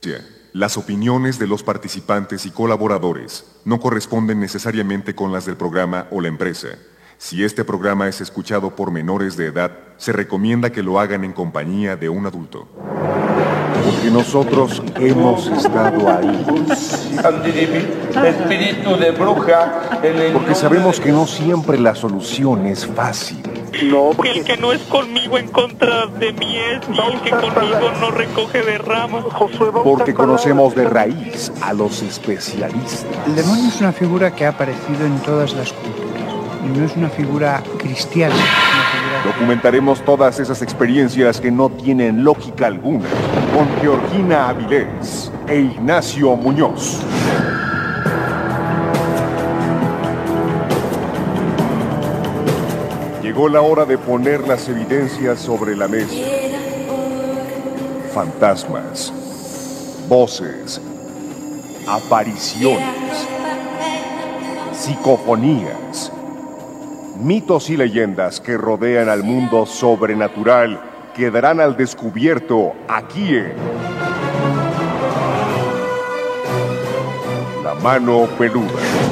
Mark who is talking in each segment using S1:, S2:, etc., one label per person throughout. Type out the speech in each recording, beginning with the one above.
S1: Las opiniones de los participantes y colaboradores no corresponden necesariamente con las del programa o la empresa. Si este programa es escuchado por menores de edad, se recomienda que lo hagan en compañía de un adulto.
S2: Porque nosotros hemos estado ahí.
S3: Espíritu de bruja.
S2: Porque sabemos que no siempre la solución es fácil.
S4: No, el que no es conmigo en contra de mí es, y el que conmigo no recoge de ramas.
S2: Porque conocemos de raíz a los especialistas.
S5: El demonio es una figura que ha aparecido en todas las culturas y no es una figura cristiana.
S2: Documentaremos todas esas experiencias que no tienen lógica alguna con Georgina Avilés e Ignacio Muñoz. Llegó la hora de poner las evidencias sobre la mesa. Fantasmas, voces, apariciones, psicofonías, mitos y leyendas que rodean al mundo sobrenatural quedarán al descubierto aquí en La Mano Peluda.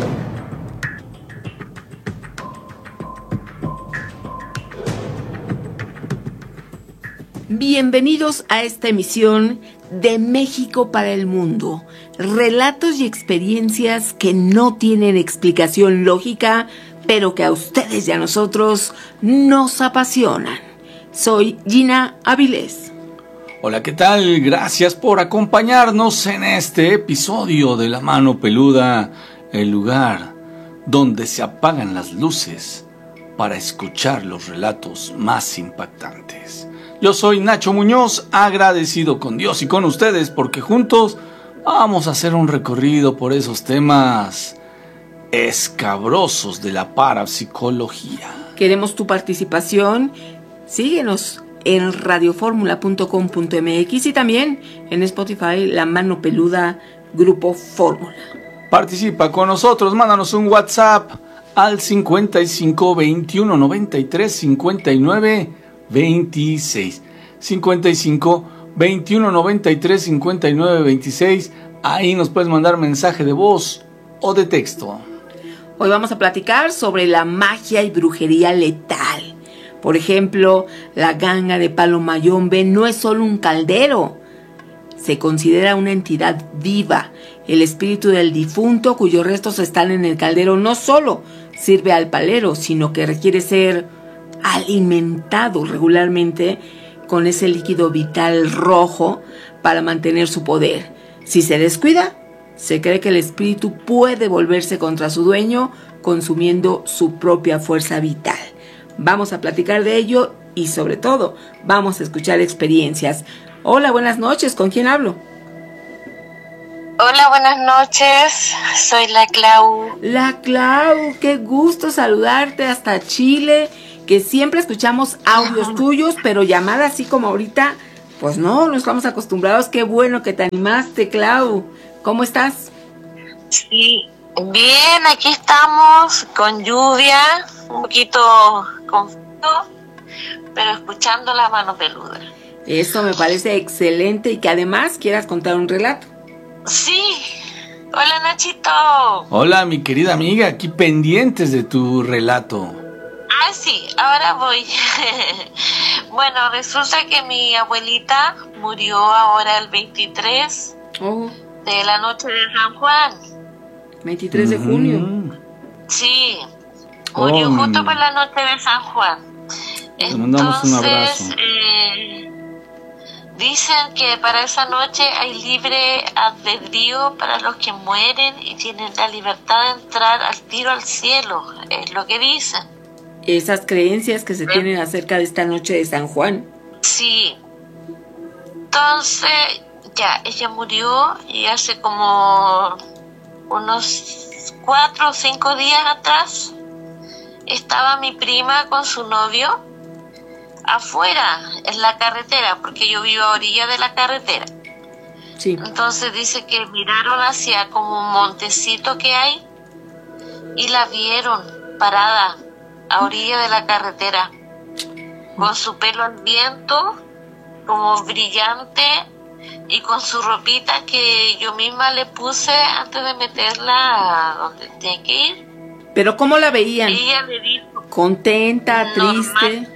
S6: Bienvenidos a esta emisión de México para el Mundo. Relatos y experiencias que no tienen explicación lógica, pero que a ustedes y a nosotros nos apasionan. Soy Gina Avilés.
S7: Hola, ¿qué tal? Gracias por acompañarnos en este episodio de La Mano Peluda, el lugar donde se apagan las luces para escuchar los relatos más impactantes. Yo soy Nacho Muñoz, agradecido con Dios y con ustedes porque juntos vamos a hacer un recorrido por esos temas escabrosos de la parapsicología.
S6: Queremos tu participación. Síguenos en radioformula.com.mx y también en Spotify, La Mano Peluda, Grupo Fórmula.
S7: Participa con nosotros, mándanos un WhatsApp al 55 21 93 59 26. 55 21 93 59 26. Ahí nos puedes mandar mensaje de voz o de texto.
S6: Hoy vamos a platicar sobre la magia y brujería letal. Por ejemplo, la ganga de Palo Mayombe no es solo un caldero. Se considera una entidad viva. El espíritu del difunto cuyos restos están en el caldero no solo sirve al palero, sino que requiere ser alimentado regularmente con ese líquido vital rojo para mantener su poder. Si se descuida, se cree que el espíritu puede volverse contra su dueño consumiendo su propia fuerza vital. Vamos a platicar de ello y sobre todo vamos a escuchar experiencias. Hola, buenas noches, ¿con quién hablo?
S8: Hola, buenas noches, soy la Clau.
S6: La Clau, qué gusto saludarte hasta Chile, que siempre escuchamos audios tuyos, pero llamadas así como ahorita, pues no estamos acostumbrados. Qué bueno que te animaste, Clau. ¿Cómo estás?
S8: Sí, bien, aquí estamos con lluvia, un poquito con frío, pero escuchando La Mano Peluda.
S6: Eso me parece excelente y que además quieras contar un relato.
S8: Sí. Hola, Nachito.
S7: Hola, mi querida amiga, aquí pendientes de tu relato.
S8: Ah, sí, ahora voy. Bueno, resulta que mi abuelita murió ahora el 23 de la noche de San Juan.
S6: 23 de junio.
S8: Sí, murió justo por la noche de San Juan.
S7: Te mandamos un abrazo.
S8: Dicen que para esa noche hay libre albedrío para los que mueren y tienen la libertad de entrar al tiro al cielo, es lo que dicen.
S6: Esas creencias que se tienen acerca de esta noche de San Juan.
S8: Sí. Entonces, ya, ella murió y hace como unos 4 o 5 días atrás estaba mi prima con su novio afuera, en la carretera, porque yo vivo a orilla de la carretera.
S6: Sí.
S8: Entonces dice que miraron hacia como un montecito que hay y la vieron parada a orilla de la carretera con su pelo al viento como brillante y con su ropita que yo misma le puse antes de meterla a donde tenía que ir.
S6: ¿Pero cómo la veían?
S8: Ella le dijo...
S6: ¿Contenta, triste?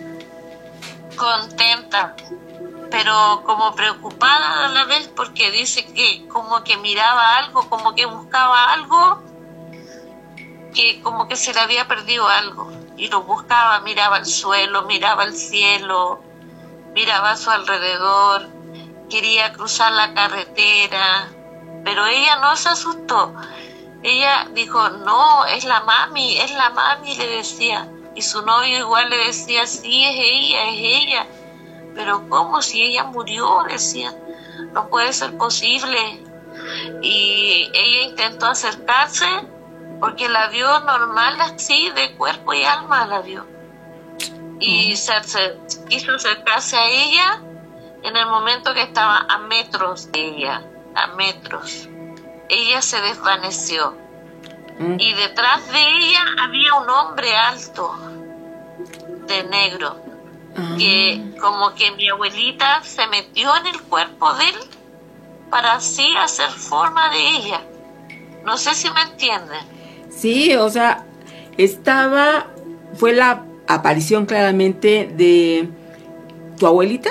S8: Contenta, pero como preocupada a la vez, porque dice que como que miraba algo, como que buscaba algo, que como que se le había perdido algo, y lo buscaba, miraba el suelo, miraba el cielo, miraba a su alrededor, quería cruzar la carretera, pero ella no se asustó. Ella dijo, no, es la mami, le decía. Y su novio igual le decía, sí, es ella. Pero ¿cómo? Si ella murió, decía, no puede ser posible. Y ella intentó acercarse porque la vio normal, así, de cuerpo y alma la vio. Y quiso acercarse a ella en el momento que estaba a metros de ella, a metros. Ella se desvaneció. Y detrás de ella había un hombre alto, de negro, que como que mi abuelita se metió en el cuerpo de él para así hacer forma de ella. No sé si me entienden.
S6: Sí, o sea, fue la aparición claramente de tu abuelita.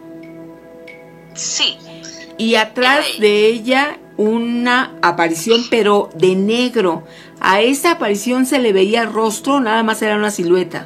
S8: Sí.
S6: Y atrás de ella una aparición, pero de negro. ¿A esa aparición se le veía el rostro? Nada más era una silueta.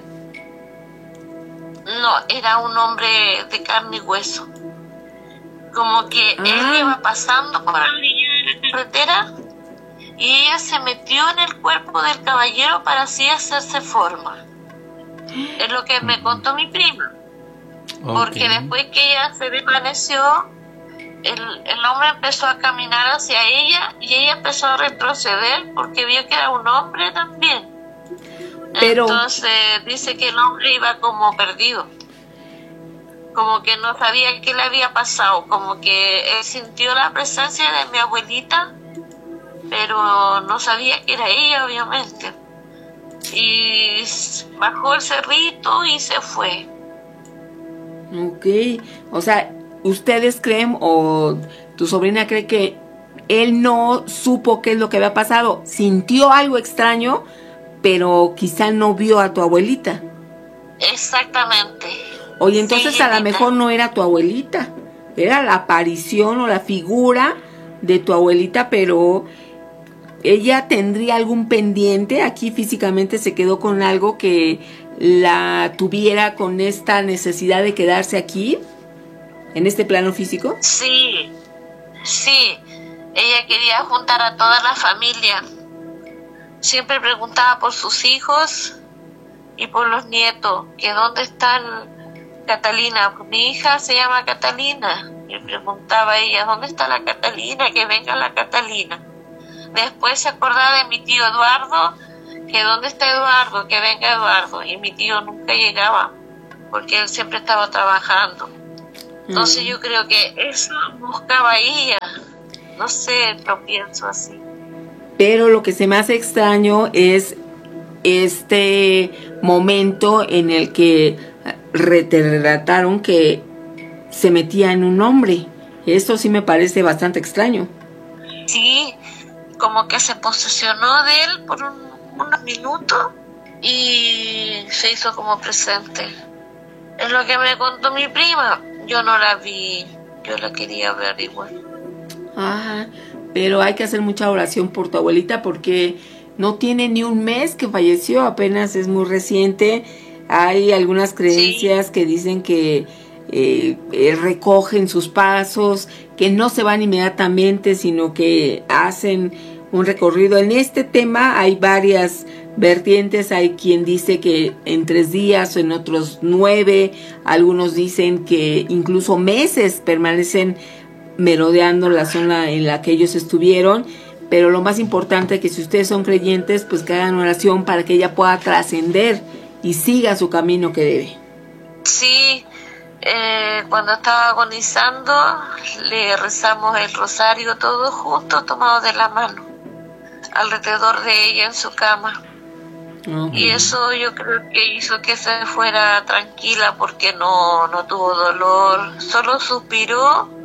S8: No, era un hombre de carne y hueso. Como que él iba pasando por la orilla de la carretera y ella se metió en el cuerpo del caballero para así hacerse forma. Es lo que me contó mi prima. Porque después que ella se desvaneció, el hombre empezó a caminar hacia ella y ella empezó a retroceder porque vio que era un hombre también. Pero entonces dice que el hombre iba como perdido, como que no sabía qué le había pasado, como que él sintió la presencia de mi abuelita, pero no sabía que era ella, obviamente. Y bajó el cerrito y se fue.
S6: Ok, o sea, ¿ustedes creen o tu sobrina cree que él no supo qué es lo que había pasado? Sintió algo extraño, pero quizá no vio a tu abuelita.
S8: Exactamente.
S6: Oye, entonces
S8: sí,
S6: a lo mejor no era tu abuelita, era la aparición o la figura de tu abuelita, pero ella tendría algún pendiente, aquí físicamente se quedó con algo que la tuviera con esta necesidad de quedarse aquí, en este plano físico.
S8: Sí, ella quería juntar a toda la familia. Siempre preguntaba por sus hijos y por los nietos, que dónde están Catalina. Mi hija se llama Catalina. Y preguntaba ella, ¿dónde está la Catalina? Que venga la Catalina. Después se acordaba de mi tío Eduardo, que dónde está Eduardo, que venga Eduardo. Y mi tío nunca llegaba, porque él siempre estaba trabajando. Entonces yo creo que eso buscaba ella. No sé, lo pienso así.
S6: Pero lo que se me hace extraño es este momento en el que te relataron que se metía en un hombre. Esto sí me parece bastante extraño.
S8: Sí, como que se posesionó de él por unos minutos y se hizo como presente. Es lo que me contó mi prima. Yo no la vi, yo la quería ver igual.
S6: Ajá, pero hay que hacer mucha oración por tu abuelita porque no tiene ni un mes que falleció, apenas es muy reciente. Hay algunas creencias que dicen que recogen sus pasos, que no se van inmediatamente, sino que hacen un recorrido. En este tema hay varias vertientes, hay quien dice que en 3 días, en otros 9, algunos dicen que incluso meses permanecen merodeando la zona en la que ellos estuvieron, pero lo más importante es que si ustedes son creyentes, pues que hagan oración para que ella pueda trascender y siga su camino que debe.
S8: Sí, cuando estaba agonizando le rezamos el rosario todos juntos, tomados de la mano, alrededor de ella en su cama. Y eso yo creo que hizo que se fuera tranquila porque no tuvo dolor, solo suspiró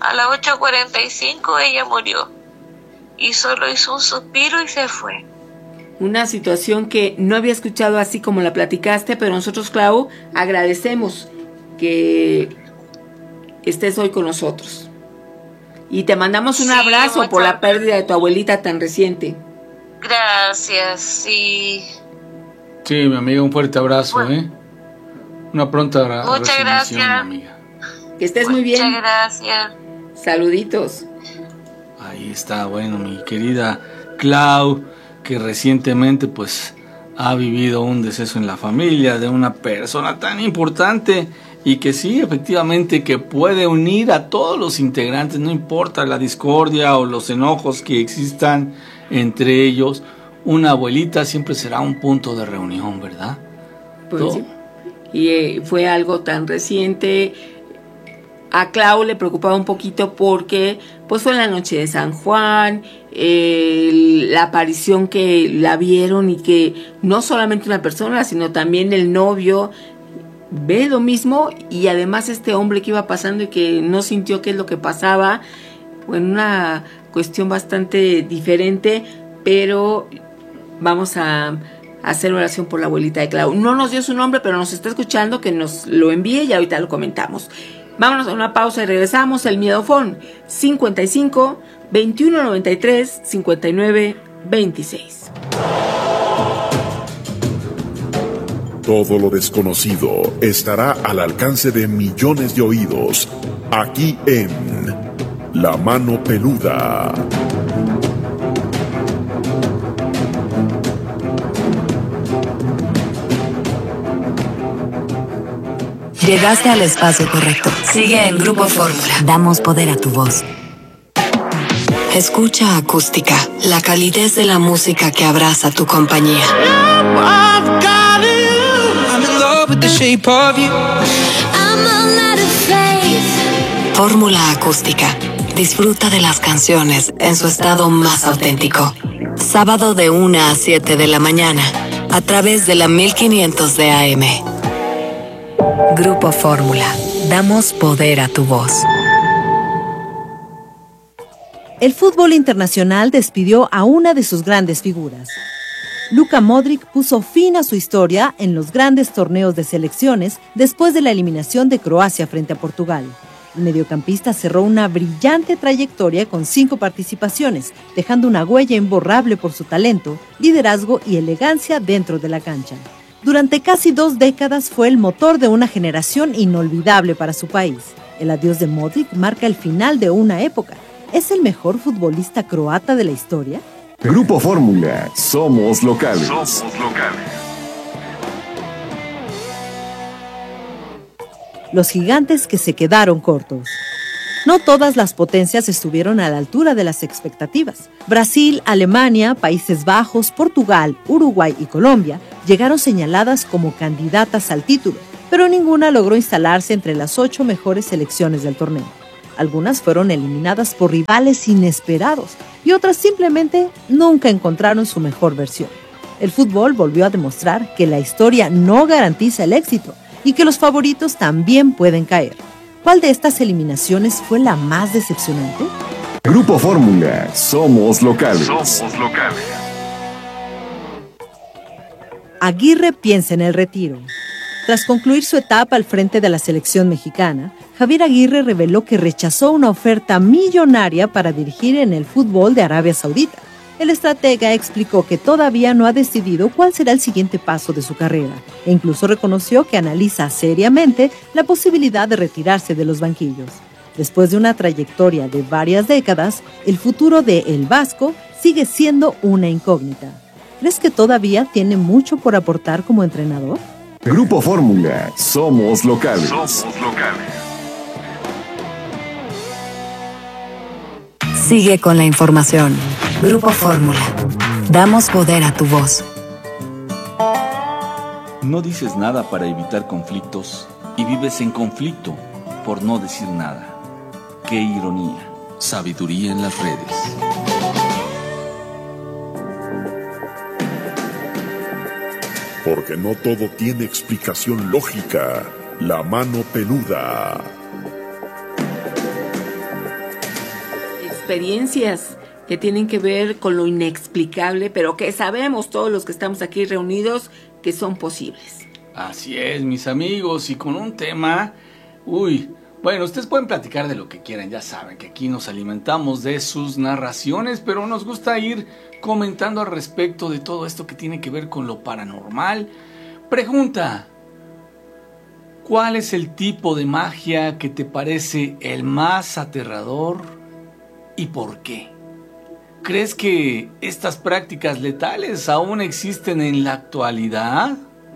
S8: A las 8:45 ella murió. Y solo hizo un suspiro y se fue.
S6: Una situación que no había escuchado así como la platicaste, pero nosotros, Clau, agradecemos que estés hoy con nosotros. Y te mandamos un abrazo por la pérdida de tu abuelita tan reciente.
S8: Gracias, sí.
S7: Sí, mi amiga, un fuerte abrazo, Una pronta
S8: muchas gracias,
S7: mi amiga.
S6: Que estés muy bien.
S8: Muchas gracias.
S6: Saluditos.
S7: Ahí está, bueno, mi querida Clau, que recientemente pues ha vivido un deceso en la familia de una persona tan importante y que sí, efectivamente, que puede unir a todos los integrantes, no importa la discordia o los enojos que existan entre ellos, una abuelita siempre será un punto de reunión, ¿verdad?
S6: Pues sí. Y fue algo tan reciente. A Clau le preocupaba un poquito porque pues fue en la noche de San Juan, la aparición que la vieron y que no solamente una persona, sino también el novio ve lo mismo, y además este hombre que iba pasando y que no sintió qué es lo que pasaba. Bueno, una cuestión bastante diferente, pero vamos a hacer oración por la abuelita de Clau. No nos dio su nombre, pero nos está escuchando, que nos lo envíe y ahorita lo comentamos. Vámonos a una pausa y regresamos. El Miedofón 55 21 93 59 26.
S9: Todo lo desconocido estará al alcance de millones de oídos, aquí en La Mano Peluda.
S10: Llegaste al espacio correcto. Sigue en Grupo Fórmula. Damos poder a tu voz. Escucha Acústica, la calidez de la música que abraza tu compañía. Fórmula Acústica. Disfruta de las canciones en su estado más auténtico. Sábado de 1 a 7 de la mañana, a través de la 1500 de AM. Grupo Fórmula. Damos poder a tu voz.
S11: El fútbol internacional despidió a una de sus grandes figuras. Luka Modric puso fin a su historia en los grandes torneos de selecciones después de la eliminación de Croacia frente a Portugal. El mediocampista cerró una brillante trayectoria con 5 participaciones, dejando una huella imborrable por su talento, liderazgo y elegancia dentro de la cancha. Durante casi 2 décadas fue el motor de una generación inolvidable para su país. El adiós de Modric marca el final de una época. ¿Es el mejor futbolista croata de la historia?
S2: Grupo Fórmula, somos locales.
S11: Los gigantes que se quedaron cortos. No todas las potencias estuvieron a la altura de las expectativas. Brasil, Alemania, Países Bajos, Portugal, Uruguay y Colombia llegaron señaladas como candidatas al título, pero ninguna logró instalarse entre las 8 mejores selecciones del torneo. Algunas fueron eliminadas por rivales inesperados y otras simplemente nunca encontraron su mejor versión. El fútbol volvió a demostrar que la historia no garantiza el éxito y que los favoritos también pueden caer. ¿Cuál de estas eliminaciones fue la más decepcionante?
S2: Grupo Fórmula, somos locales.
S11: Aguirre piensa en el retiro. Tras concluir su etapa al frente de la selección mexicana, Javier Aguirre reveló que rechazó una oferta millonaria para dirigir en el fútbol de Arabia Saudita. El estratega explicó que todavía no ha decidido cuál será el siguiente paso de su carrera e incluso reconoció que analiza seriamente la posibilidad de retirarse de los banquillos. Después de una trayectoria de varias décadas, el futuro de El Vasco sigue siendo una incógnita. ¿Crees que todavía tiene mucho por aportar como entrenador?
S2: Grupo Fórmula, somos locales.
S10: Sigue con la información. Grupo Fórmula. Damos poder a tu voz.
S7: No dices nada para evitar conflictos y vives en conflicto por no decir nada. Qué ironía. Sabiduría en las redes.
S9: Porque no todo tiene explicación lógica. La Mano Peluda.
S6: experiencias que tienen que ver con lo inexplicable, pero que sabemos todos los que estamos aquí reunidos que son posibles.
S7: Así es, mis amigos, y con un tema, bueno, ustedes pueden platicar de lo que quieran, ya saben que aquí nos alimentamos de sus narraciones, pero nos gusta ir comentando al respecto de todo esto que tiene que ver con lo paranormal. Pregunta: ¿cuál es el tipo de magia que te parece el más aterrador y por qué? ¿Crees que estas prácticas letales aún existen en la actualidad?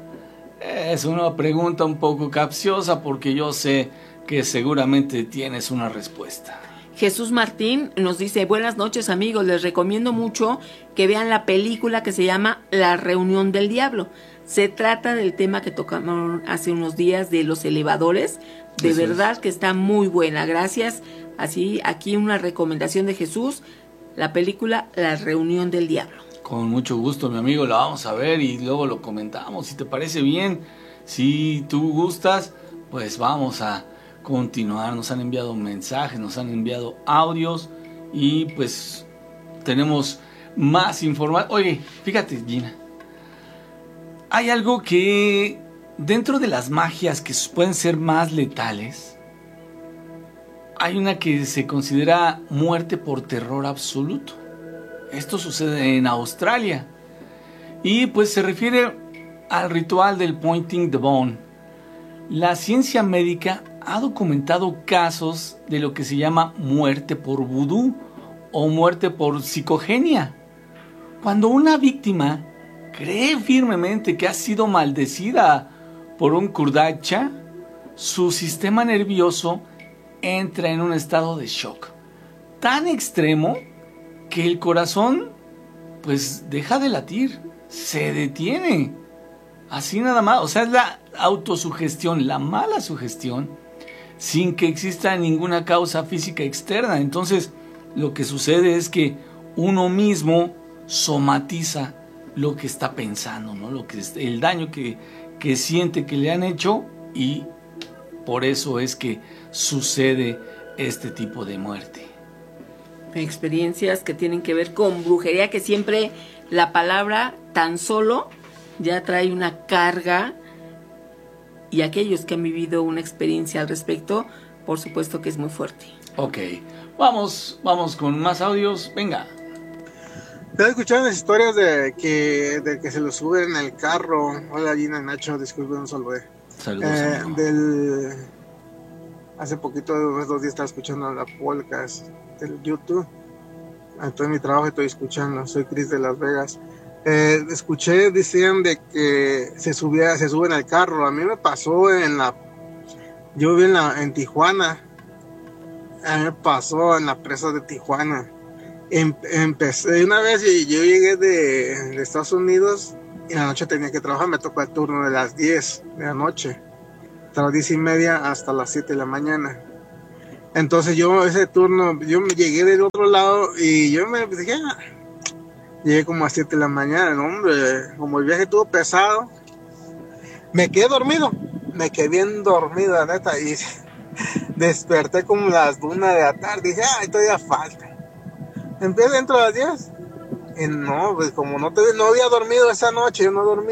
S7: Es una pregunta un poco capciosa porque yo sé que seguramente tienes una respuesta.
S6: Jesús Martín nos dice: buenas noches, amigos, les recomiendo mucho que vean la película que se llama La Reunión del Diablo. Se trata del tema que tocamos hace unos días de los elevadores. De
S7: Eso
S6: verdad
S7: es.
S6: que está muy buena, gracias. Así, aquí una recomendación de Jesús, la película La Reunión del Diablo.
S7: Con mucho gusto, mi amigo, la vamos a ver y luego lo comentamos. Si te parece bien, si tú gustas, pues vamos a continuar. Nos han enviado mensajes, nos han enviado audios y pues tenemos más información. Oye, fíjate, Gina, hay algo que dentro de las magias que pueden ser más letales, hay una que se considera muerte por terror absoluto. Esto sucede en Australia y pues se refiere al ritual del pointing the bone. La ciencia médica ha documentado casos de lo que se llama muerte por vudú o muerte por psicogenia. Cuando una víctima cree firmemente que ha sido maldecida por un kurdacha, su sistema nervioso entra en un estado de shock tan extremo que el corazón pues deja de latir, se detiene, así nada más. O sea, es la autosugestión, la mala sugestión, sin que exista ninguna causa física externa. Entonces lo que sucede es que uno mismo somatiza lo que está pensando, ¿no? Lo que el daño que siente que le han hecho, y por eso es que sucede este tipo de muerte.
S6: Experiencias que tienen que ver con brujería, que siempre la palabra tan solo ya trae una carga, y aquellos que han vivido una experiencia al respecto, por supuesto que es muy fuerte.
S7: Ok, vamos con más audios, venga.
S12: ¿Te escuchado las historias de que se lo suben en el carro? Hola, Gina, Nacho, disculpen, no saludé.
S7: Saludos.
S12: Hace poquito, unos 2 días, estaba escuchando la podcast del YouTube. Estoy en mi trabajo y estoy escuchando. Soy Chris de Las Vegas. Escuché, decían de que se suben al carro. A mí me pasó yo viví en Tijuana. A mí me pasó en la presa de Tijuana. Empecé una vez y yo llegué de Estados Unidos y en la noche tenía que trabajar. Me tocó el turno de las 10 de la noche, hasta las 10:30 hasta las 7 de la mañana. Entonces ese turno, yo me llegué del otro lado y yo me dije, llegué como a 7 de la mañana, ¿no, hombre? Como el viaje estuvo pesado, me quedé bien dormido, la neta, y desperté como las 1 de la tarde, dije, todavía falta. Empecé dentro de las 10 y no, pues como no había dormido esa noche, yo no dormí,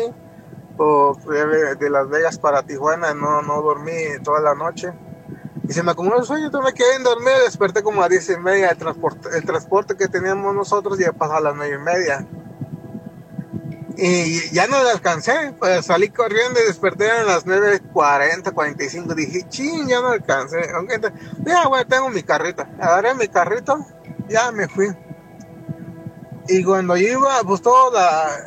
S12: de Las Vegas para Tijuana no dormí toda la noche. Y se me acumuló el sueño, entonces me quedé en dormir, desperté como a 10:30, el transporte que teníamos nosotros ya pasó a las 9:30. Y ya no le alcancé, pues salí corriendo y desperté a las 9:40, 45, dije, ya no alcancé. Aunque bueno, tengo mi carrito, agarré mi carrito, ya me fui. Y cuando yo iba, pues toda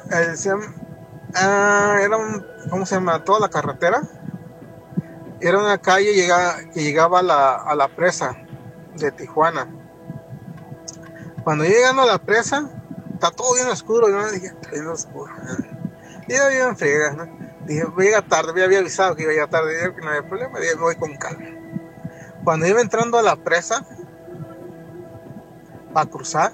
S12: ¿cómo se llama? Toda la carretera. Era una calle que llegaba a la presa de Tijuana. Cuando llegando a la presa, está todo bien oscuro. Yo dije, está bien oscuro. Y yo bien fría, ¿no? Dije, voy a llegar tarde. Me había avisado que iba a llegar tarde. Dije que no había problema. Dije, voy con calma. Cuando iba entrando a la presa, para cruzar,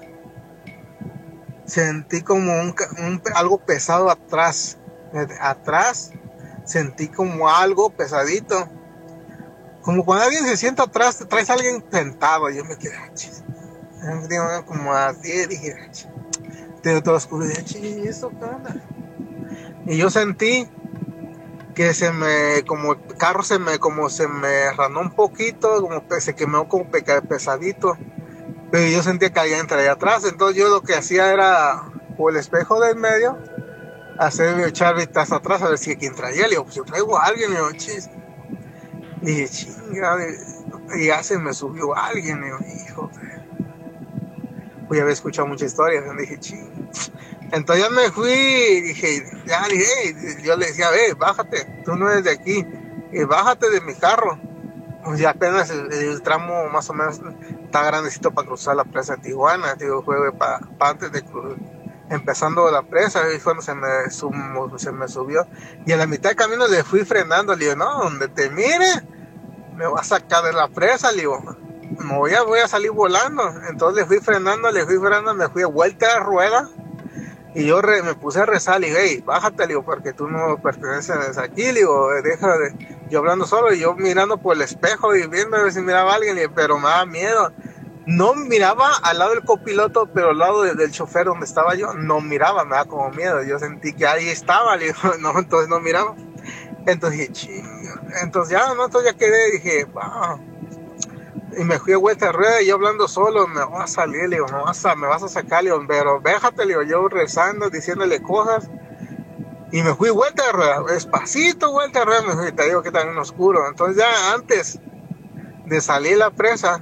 S12: sentí como algo pesado atrás. Atrás sentí como algo pesadito, como cuando alguien se sienta atrás, traes a alguien sentado. Yo me quedé, como a 10, dije, de toda oscuridad, ¿esto qué onda? Y yo sentí que como el carro se me ranó un poquito, como que se quemó como pesadito, pero yo sentía que alguien traía atrás, entonces yo lo que hacía era, por el espejo del medio, echar vistas atrás a ver si quién traía. Le digo, pues yo traigo a alguien. Le digo, chis. Y dije, chinga, y ya se me subió alguien. Le digo, hijo. Pues ya había escuchado muchas historias. Y dije, chinga. Entonces ya me fui y dije, yo le decía, bájate, tú no eres de aquí, y bájate de mi carro. Pues ya apenas el tramo más o menos está grandecito para cruzar la presa de Tijuana. Digo, fue para antes de empezando la presa, y cuando se me subió, y a la mitad del camino le fui frenando. Le digo, no, donde te mire me va a sacar de la presa. Le digo, voy a salir volando. Entonces le fui frenando, me fui a vuelta de rueda, y yo me puse a rezar. Le digo, hey, bájate, le digo, porque tú no perteneces aquí. Le digo, deja de, yo hablando solo, y yo mirando por el espejo y viendo a ver si miraba a alguien. Le digo, pero me daba miedo. No miraba al lado del copiloto, pero al lado del chofer donde estaba yo, no miraba, me daba como miedo. Yo sentí que ahí estaba, le digo, no, entonces no miraba. Entonces dije, chinga. Entonces ya quedé, dije, wow. Y me fui a vuelta de rueda, y yo hablando solo, me voy a salir, le digo, me vas a sacar, le digo, pero déjate, le digo, yo rezando, diciéndole cosas. Y me fui vuelta de rueda, despacito, vuelta de rueda, me fui, te digo que también oscuro. Entonces ya antes de salir la presa,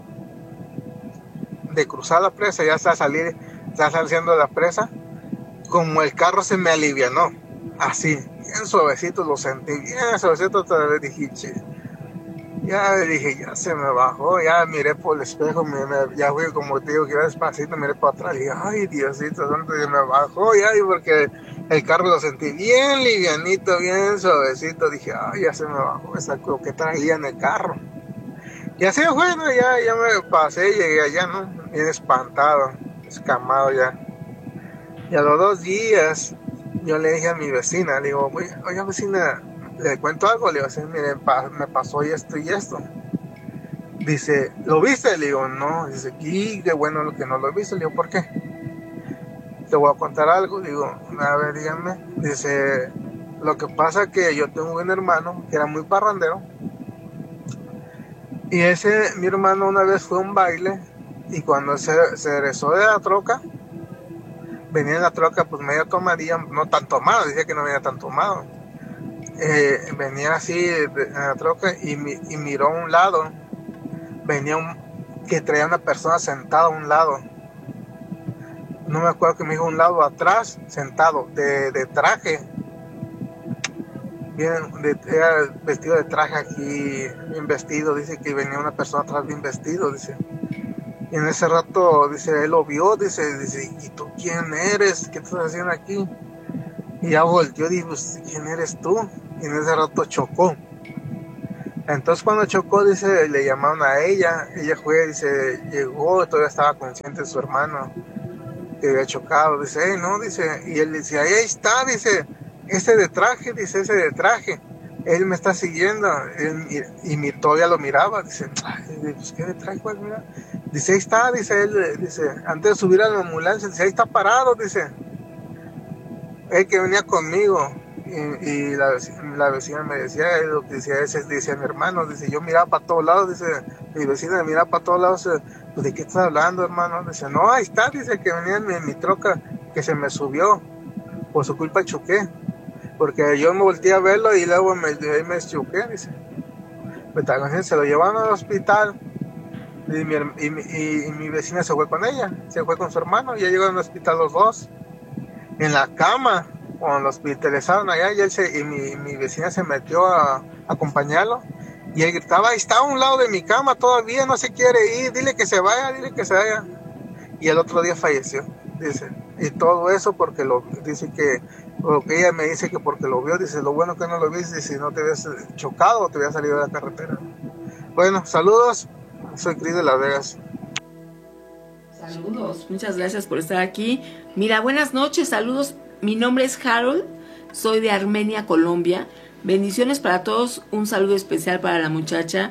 S12: de cruzar la presa, ya saliendo de la presa, como el carro se me alivianó, así, bien suavecito, lo sentí, bien suavecito, ya se me bajó, ya miré por el espejo, ya fui como te digo, que iba despacito, miré para atrás, y dije, ay, Diosito santo, y me bajó, ya, y porque el carro lo sentí bien livianito, bien suavecito, dije, ay, ya se me bajó esa cosa que traía en el carro. Y así, bueno, ya me pasé, llegué allá, ¿no? Bien espantado, escamado ya. Y a los 2 días, yo le dije a mi vecina, le digo, oiga vecina, ¿le cuento algo? Le digo, sí, mire, me pasó esto y esto. Dice, ¿lo viste? Le digo, no. Dice, qué bueno lo que no lo viste. Le digo, ¿por qué? Te voy a contar algo. Le digo, a ver, díganme. Dice, lo que pasa es que yo tengo un hermano que era muy parrandero. Y mi hermano una vez fue a un baile, y cuando se regresó de la troca, venía en la troca pues medio tomadilla, no tan tomado, decía que no venía tan tomado. Venía así en la troca y miró a un lado, que traía una persona sentada a un lado. No me acuerdo que me dijo un lado atrás, sentado, de traje. Era vestido de traje aquí, bien vestido, dice que venía una persona atrás bien vestido, dice. Y en ese rato, dice, él lo vio, dice, ¿y tú quién eres? ¿Qué estás haciendo aquí? Y ya volteó, dijo, ¿quién eres tú? Y en ese rato chocó. Entonces cuando chocó, dice, le llamaron a ella fue, dice, llegó, todavía estaba consciente de su hermano, que había chocado, dice, no, dice, y él dice, ahí está, dice, ese de traje, él me está siguiendo, y todavía lo miraba, dice, pues qué de traje, pues, mira, dice, ahí está, dice él, dice, antes de subir a la ambulancia, dice, ahí está parado, dice, él que venía conmigo, y la vecina me decía, lo que decía mi hermano, dice, yo miraba para todos lados, dice, mi vecina miraba para todos lados, pues, ¿de qué estás hablando, hermano? Dice, no, ahí está, dice, que venía en mi troca, que se me subió, por su culpa choqué. Porque yo me volteé a verlo y luego me choqué, dice. Entonces se lo llevaron al hospital, y mi vecina se fue con ella, se fue con su hermano, y ya llegaron al hospital los dos, en la cama, cuando lo hospitalizaron allá, y mi vecina se metió a acompañarlo, y él gritaba, está a un lado de mi cama todavía, no se quiere ir, dile que se vaya. Y el otro día falleció, dice. Y todo eso porque dice que, lo que ella me dice que porque lo vio, dice, lo bueno que no lo viste, si no te hubieras chocado o te hubieras salido de la carretera. Bueno, saludos, soy Cris de Las Vegas.
S6: Saludos, muchas gracias por estar aquí. Mira, buenas noches, saludos, mi nombre es Harold, soy de Armenia, Colombia. Bendiciones para todos, un saludo especial para la muchacha.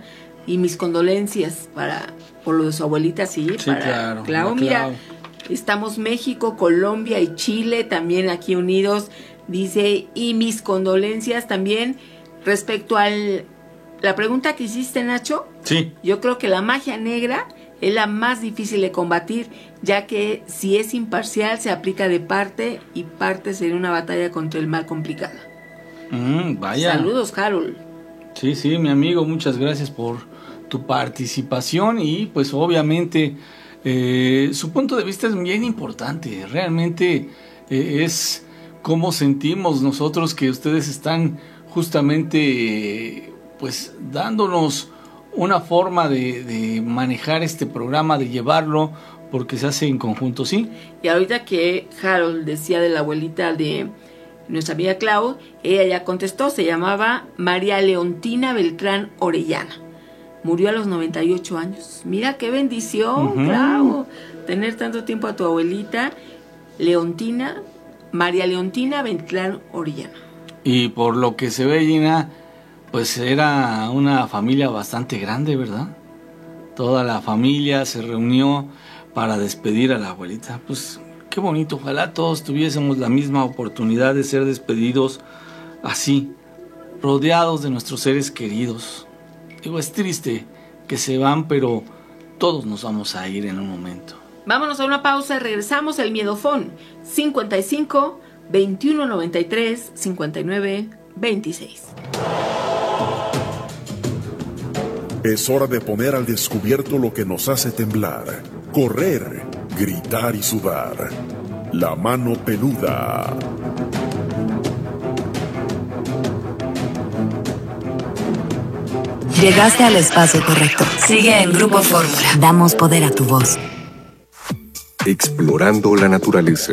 S6: Y mis condolencias por lo de su abuelita, sí, para Clau. Mira, estamos México, Colombia y Chile también aquí unidos. Dice, y mis condolencias también respecto a la pregunta que hiciste, Nacho.
S7: Sí.
S6: Yo creo que la magia negra es la más difícil de combatir, ya que si es imparcial se aplica de parte y parte sería una batalla contra el mal complicada.
S7: Vaya.
S6: Saludos, Harold.
S7: Sí, mi amigo, muchas gracias por tu participación y pues obviamente su punto de vista es bien importante. Realmente es cómo sentimos nosotros que ustedes están justamente pues dándonos una forma de manejar este programa, de llevarlo, porque se hace en conjunto, ¿sí?
S6: Y ahorita que Harold decía de la abuelita de nuestra amiga Clau, ella ya contestó, se llamaba María Leontina Beltrán Orellana. Murió a los 98 años. Mira qué bendición, Clau, tener tanto tiempo a tu abuelita, María Leontina Beltrán Orellana.
S7: Y por lo que se ve, Gina, pues era una familia bastante grande, ¿verdad? Toda la familia se reunió para despedir a la abuelita. Pues qué bonito, ojalá todos tuviésemos la misma oportunidad de ser despedidos así, rodeados de nuestros seres queridos. Digo, es triste que se van, pero todos nos vamos a ir en un momento.
S6: Vámonos a una pausa y regresamos. El Miedofón 55 21 93 59 26.
S9: Es hora de poner al descubierto lo que nos hace temblar, correr, gritar y sudar. La mano peluda.
S10: Llegaste al espacio correcto. Sigue en Grupo Fórmula. Damos poder a tu voz.
S1: Explorando la naturaleza.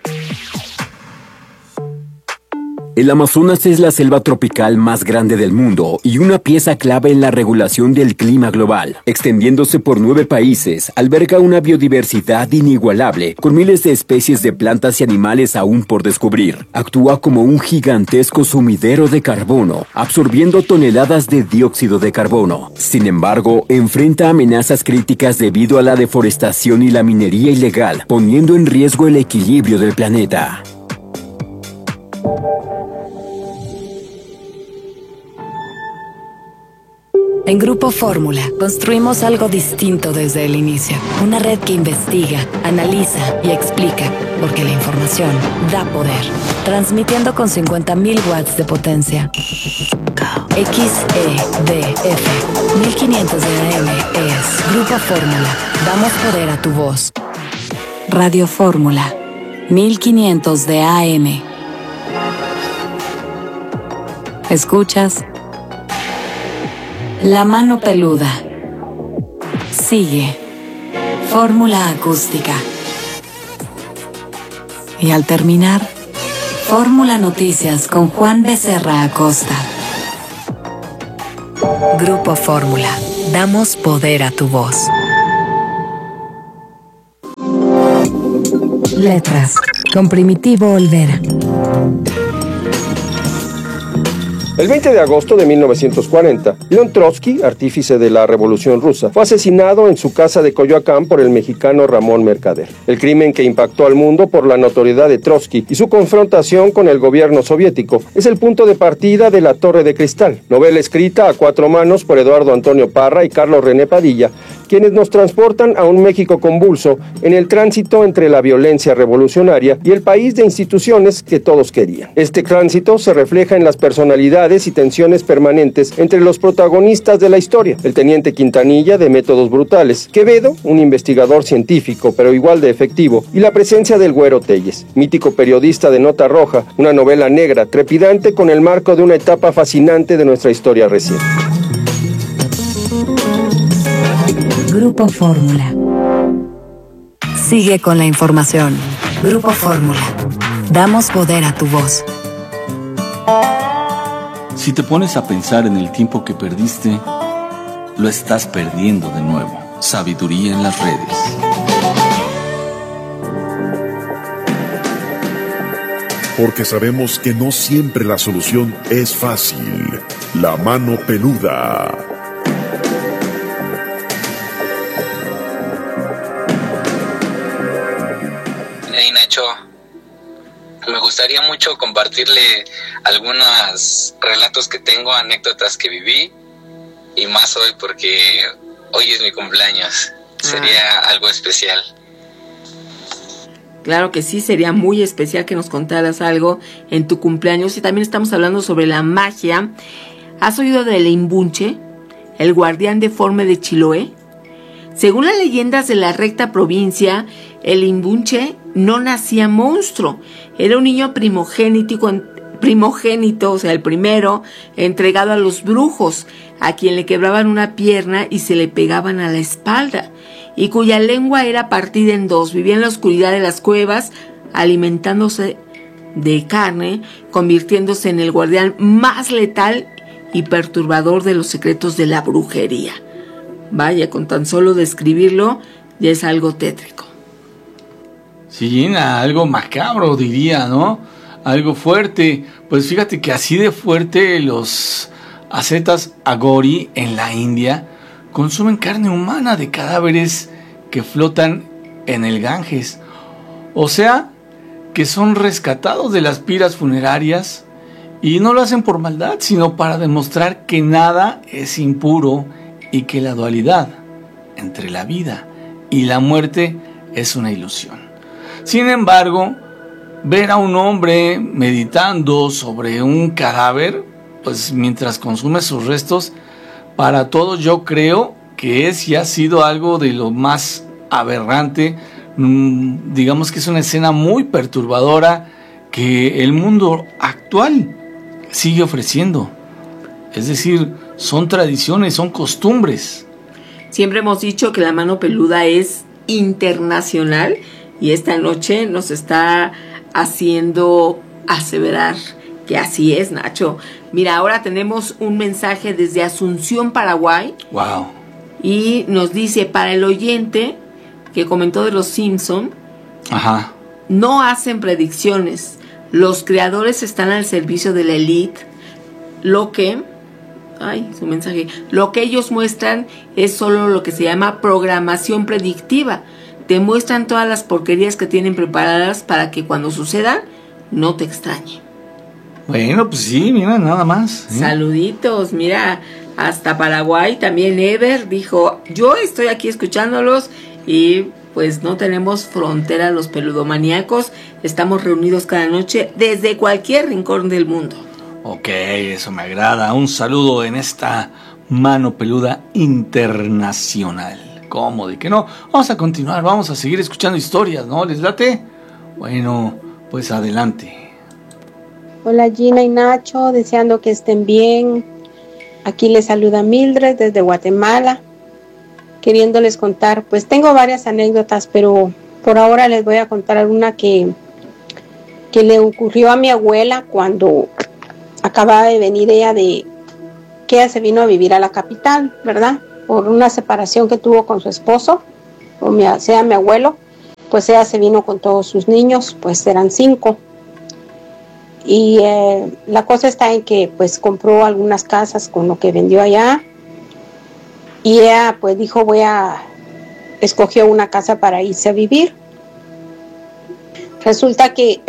S13: El Amazonas es la selva tropical más grande del mundo y una pieza clave en la regulación del clima global. Extendiéndose por 9 países, alberga una biodiversidad inigualable, con miles de especies de plantas y animales aún por descubrir. Actúa como un gigantesco sumidero de carbono, absorbiendo toneladas de dióxido de carbono. Sin embargo, enfrenta amenazas críticas debido a la deforestación y la minería ilegal, poniendo en riesgo el equilibrio del planeta.
S10: En Grupo Fórmula construimos algo distinto desde el inicio. Una red que investiga, analiza y explica, porque la información da poder. Transmitiendo con 50.000 watts de potencia. XEDF 1500 de AM es Grupo Fórmula. Damos poder a tu voz. Radio Fórmula 1500 de AM. ¿Escuchas? La mano peluda. Sigue. Fórmula acústica. Y al terminar, Fórmula Noticias con Juan Becerra Acosta. Grupo Fórmula. Damos poder a tu voz. Letras. Con Primitivo Olvera.
S14: El 20 de agosto de 1940, León Trotsky, artífice de la Revolución Rusa, fue asesinado en su casa de Coyoacán por el mexicano Ramón Mercader. El crimen que impactó al mundo por la notoriedad de Trotsky y su confrontación con el gobierno soviético es el punto de partida de La Torre de Cristal, novela escrita a 4 manos por Eduardo Antonio Parra y Carlos René Padilla, quienes nos transportan a un México convulso en el tránsito entre la violencia revolucionaria y el país de instituciones que todos querían. Este tránsito se refleja en las personalidades y tensiones permanentes entre los protagonistas de la historia: el teniente Quintanilla, de métodos brutales; Quevedo, un investigador científico pero igual de efectivo; y la presencia del Güero Telles, mítico periodista de Nota Roja, una novela negra trepidante con el marco de una etapa fascinante de nuestra historia reciente.
S10: Grupo Fórmula. Sigue con la información. Grupo Fórmula. Damos poder a tu voz.
S7: Si te pones a pensar en el tiempo que perdiste, lo estás perdiendo de nuevo. Sabiduría en las redes.
S9: Porque sabemos que no siempre la solución es fácil. La mano peluda.
S15: mucho compartirle algunos relatos que tengo, anécdotas que viví, y más hoy porque hoy es mi cumpleaños. Sería algo especial.
S6: Claro que sí, sería muy especial que nos contaras algo en tu cumpleaños. Y también estamos hablando sobre la magia. ¿Has oído del Imbunche, el guardián deforme de Chiloé? Según las leyendas de la recta provincia, el Imbunche no nacía monstruo. Era un niño primogénito, o sea, el primero, entregado a los brujos, a quien le quebraban una pierna y se le pegaban a la espalda, y cuya lengua era partida en dos. Vivía en la oscuridad de las cuevas, alimentándose de carne, convirtiéndose en el guardián más letal y perturbador de los secretos de la brujería. Vaya, con tan solo describirlo ya es algo tétrico.
S7: Sí, Gina, algo macabro diría, ¿no? Algo fuerte. Pues fíjate que así de fuerte los ascetas Agori en la India consumen carne humana de cadáveres que flotan en el Ganges. O sea, que son rescatados de las piras funerarias, y no lo hacen por maldad, sino para demostrar que nada es impuro y que la dualidad entre la vida y la muerte es una ilusión. Sin embargo, ver a un hombre meditando sobre un cadáver, pues mientras consume sus restos, para todos yo creo que es y ha sido algo de lo más aberrante. Digamos que es una escena muy perturbadora que el mundo actual sigue ofreciendo. Es decir, son tradiciones, son costumbres.
S6: Siempre hemos dicho que la mano peluda es internacional, y esta noche nos está haciendo aseverar que así es, Nacho. Mira, ahora tenemos un mensaje desde Asunción, Paraguay.
S7: Wow.
S6: Y nos dice, para el oyente que comentó de los Simpson,
S7: ajá,
S6: no hacen predicciones. Los creadores están al servicio de la élite. Lo que ellos muestran es solo lo que se llama programación predictiva. Te muestran todas las porquerías que tienen preparadas para que cuando sucedan no te extrañe.
S7: Bueno, pues sí, mira, nada más.
S6: Saluditos, mira, hasta Paraguay también Ever dijo, yo estoy aquí escuchándolos, y pues no tenemos frontera los peludomaníacos, estamos reunidos cada noche desde cualquier rincón del mundo.
S7: Ok, eso me agrada. Un saludo en esta mano peluda internacional. ¿Cómo de que no? Vamos a continuar, vamos a seguir escuchando historias, ¿no? ¿Les late? Bueno, pues adelante.
S16: Hola Gina y Nacho, deseando que estén bien. Aquí les saluda Mildred desde Guatemala, queriéndoles contar, pues tengo varias anécdotas, pero por ahora les voy a contar alguna que le ocurrió a mi abuela cuando acababa de venir ella que ella se vino a vivir a la capital, ¿verdad? Por una separación que tuvo con su esposo, mi abuelo, pues ella se vino con todos sus niños, pues eran 5. Y la cosa está en que pues compró algunas casas con lo que vendió allá, y ella pues dijo escogió una casa para irse a vivir. Resulta que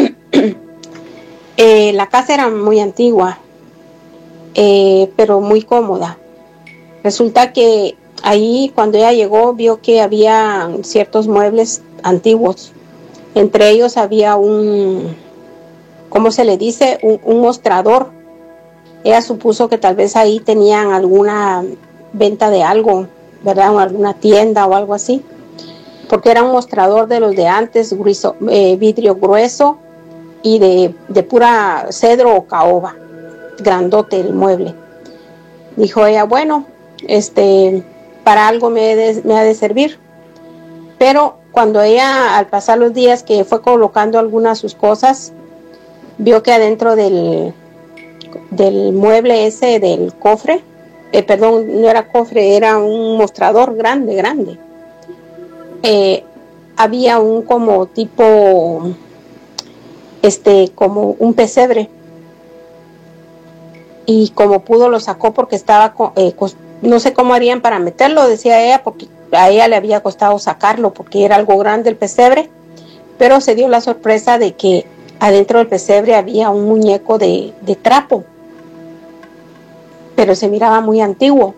S16: la casa era muy antigua, pero muy cómoda. Resulta que ahí cuando ella llegó vio que había ciertos muebles antiguos. Entre ellos había ¿cómo se le dice? Un mostrador. Ella supuso que tal vez ahí tenían alguna venta de algo, ¿verdad? O alguna tienda o algo así. Porque era un mostrador de los de antes, vidrio grueso y de pura cedro o caoba. Grandote el mueble. Dijo ella, bueno, para algo me ha de servir. Pero cuando ella, al pasar los días que fue colocando algunas de sus cosas, vio que adentro del mueble ese, del cofre, no era cofre, era un mostrador grande, había un como tipo, como un pesebre. Y como pudo lo sacó porque estaba, no sé cómo harían para meterlo, decía ella, porque a ella le había costado sacarlo porque era algo grande el pesebre, Pero se dio la sorpresa de que adentro del pesebre había un muñeco de trapo, pero se miraba muy antiguo.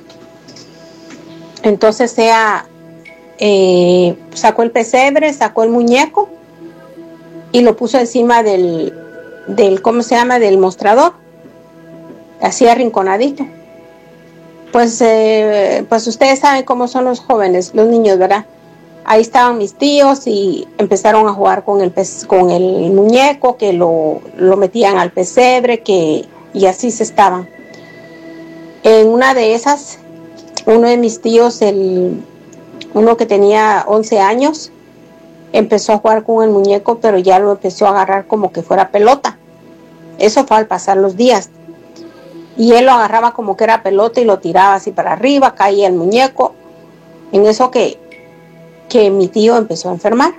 S16: Entonces ella sacó el pesebre, sacó el muñeco y lo puso encima del ¿cómo se llama? Del mostrador, así arrinconadito. Pues ustedes saben cómo son los jóvenes, los niños, ¿verdad? Ahí estaban mis tíos y empezaron a jugar con el muñeco, que lo metían al pesebre, y así se estaban. En una de esas, uno de mis tíos, uno que tenía 11 años, empezó a jugar con el muñeco, pero ya lo empezó a agarrar como que fuera pelota. Eso fue al pasar los días. Y él lo agarraba como que era pelota y lo tiraba así para arriba, caía el muñeco. En eso que mi tío empezó a enfermar.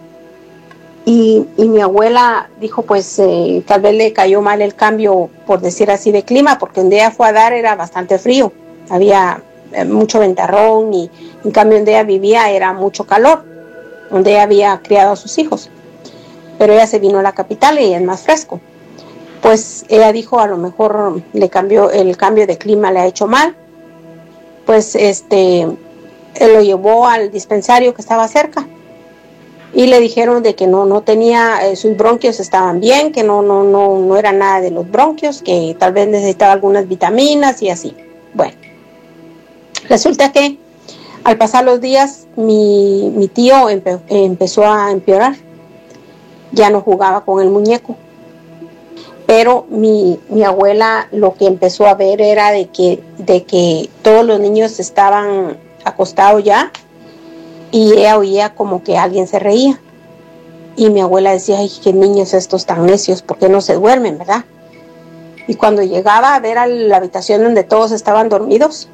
S16: Y mi abuela dijo, pues tal vez le cayó mal el cambio, por decir así, de clima, porque donde ella fue a dar era bastante frío. Había mucho ventarrón y en cambio donde ella vivía era mucho calor, donde ella había criado a sus hijos. Pero ella se vino a la capital y es más fresco. Pues ella dijo, a lo mejor el cambio de clima le ha hecho mal. Pues él lo llevó al dispensario que estaba cerca y le dijeron de que no tenía, sus bronquios estaban bien, que no era nada de los bronquios, que tal vez necesitaba algunas vitaminas y así. Bueno, resulta que al pasar los días mi tío empezó a empeorar. Ya no jugaba con el muñeco. Pero mi abuela lo que empezó a ver era de que todos los niños estaban acostados ya y ella oía como que alguien se reía. Y mi abuela decía, ay, qué niños estos tan necios, ¿por qué no se duermen, verdad? Y cuando llegaba a ver a la habitación donde todos estaban dormidos,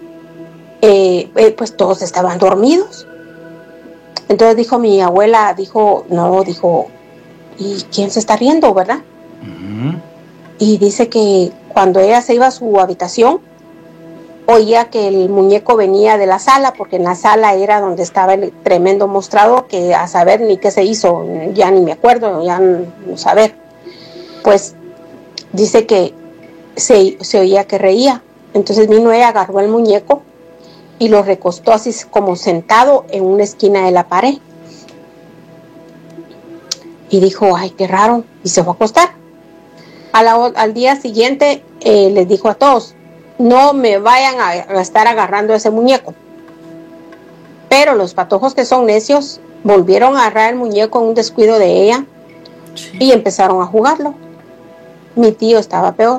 S16: pues todos estaban dormidos. Entonces dijo mi abuela, ¿y quién se está riendo, verdad? Y dice que cuando ella se iba a su habitación, oía que el muñeco venía de la sala, porque en la sala era donde estaba el tremendo mostrador, que a saber ni qué se hizo, ya ni me acuerdo, ya no saber. Pues dice que se oía que reía. Entonces vino ella, agarró el muñeco y lo recostó así como sentado en una esquina de la pared. Y dijo, ay, qué raro, y se fue a acostar. Al día siguiente les dijo a todos, no me vayan a estar agarrando ese muñeco. Pero los patojos que son necios volvieron a agarrar el muñeco en un descuido de ella y empezaron a jugarlo. Mi tío estaba peor,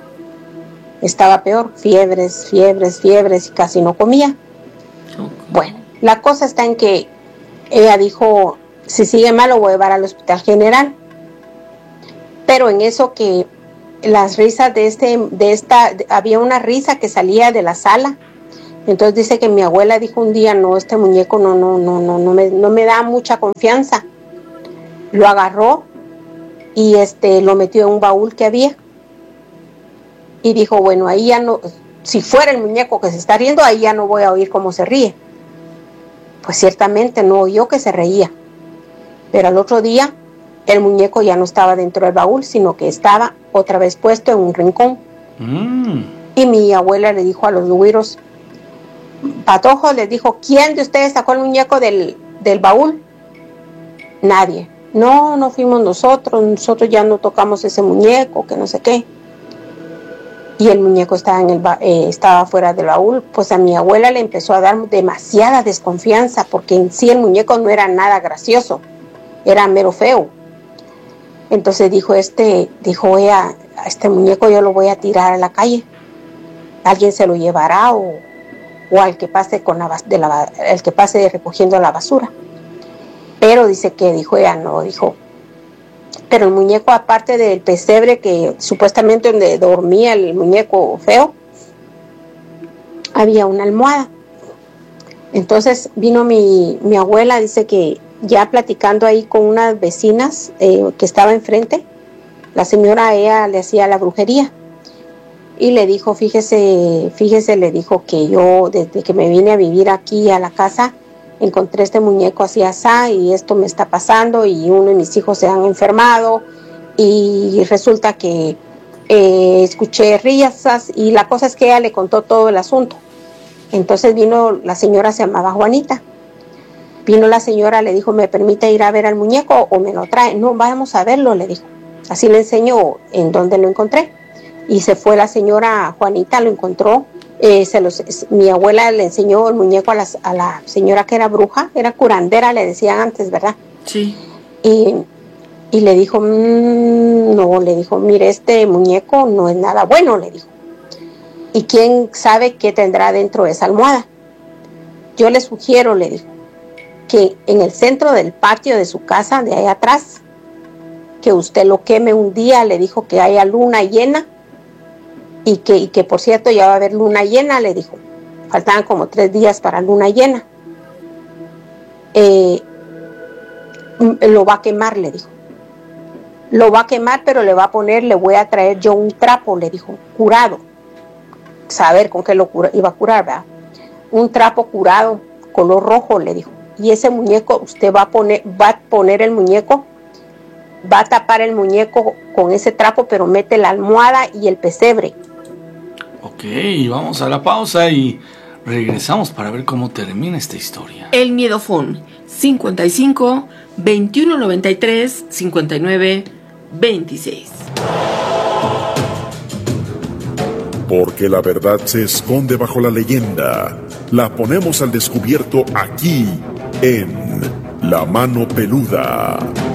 S16: fiebres y casi no comía. Bueno, la cosa está en que ella dijo, si sigue mal lo voy a llevar al hospital general. Pero en eso que las risas había una risa que salía de la sala. Entonces dice que mi abuela dijo un día, no, este muñeco no me da mucha confianza. Lo agarró y lo metió en un baúl que había. Y dijo, bueno, ahí ya no, si fuera el muñeco que se está riendo, ahí ya no voy a oír cómo se ríe. Pues ciertamente no oyó que se reía. Pero al otro día el muñeco ya no estaba dentro del baúl, sino que estaba otra vez puesto en un rincón. Y mi abuela le dijo a los güiros, patojos, les dijo, ¿quién de ustedes sacó el muñeco del baúl? Nadie. No fuimos nosotros ya no tocamos ese muñeco, que no sé qué. Y el muñeco estaba fuera del baúl. Pues a mi abuela le empezó a dar demasiada desconfianza, porque en sí el muñeco no era nada gracioso, era mero feo. Entonces dijo ella, este muñeco yo lo voy a tirar a la calle. Alguien se lo llevará o al que pase el que pase recogiendo la basura. Pero dice que dijo ella, pero el muñeco, aparte del pesebre que supuestamente donde dormía el muñeco feo, había una almohada. Entonces vino mi abuela, dice que ya platicando ahí con unas vecinas que estaba enfrente, la señora a ella le hacía la brujería y le dijo, fíjese, le dijo que yo desde que me vine a vivir aquí a la casa encontré este muñeco así asá y esto me está pasando y uno de mis hijos se han enfermado y resulta que escuché risas y la cosa es que ella le contó todo el asunto. Entonces vino la señora, se llamaba Juanita. Vino la señora, le dijo, ¿me permite ir a ver al muñeco o me lo trae? No, vamos a verlo, le dijo. Así le enseñó en dónde lo encontré. Y se fue la señora Juanita, lo encontró. Mi abuela le enseñó el muñeco a la señora que era bruja, era curandera, le decían antes, ¿verdad?
S6: Sí.
S16: Y le dijo, no, le dijo, mire, este muñeco no es nada bueno, le dijo. ¿Y quién sabe qué tendrá dentro de esa almohada? Yo le sugiero, le dijo, que en el centro del patio de su casa, de ahí atrás, que usted lo queme un día, le dijo que haya luna llena, y que por cierto ya va a haber luna llena, le dijo. Faltaban como 3 días para luna llena. Lo va a quemar, le dijo. Lo va a quemar, pero le voy a traer yo un trapo, le dijo, curado. Saber con qué lo iba a curar, ¿verdad? Un trapo curado, color rojo, le dijo. Y ese muñeco, usted va a poner el muñeco, va a tapar el muñeco con ese trapo, pero mete la almohada y el pesebre.
S7: Ok, vamos a la pausa y regresamos para ver cómo termina esta historia.
S6: El Miedofón, 55 21 93 59 26.
S9: Porque la verdad se esconde bajo la leyenda. La ponemos al descubierto aquí, en La Mano Peluda.